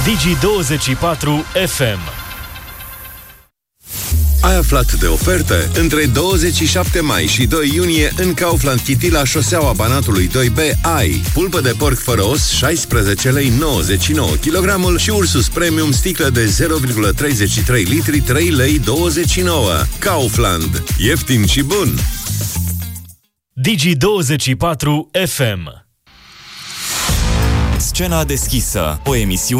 Digi24 FM. Ai aflat de oferte? Între 27 mai și 2 iunie în Kaufland Chitila, șoseaua Banatului 2B, ai pulpă de porc fără os 16 lei 99 kg și Ursus Premium sticlă de 0,33 litri 3 lei 29. Kaufland. Ieftin și bun! Digi24 FM. Scena deschisă, o emisiune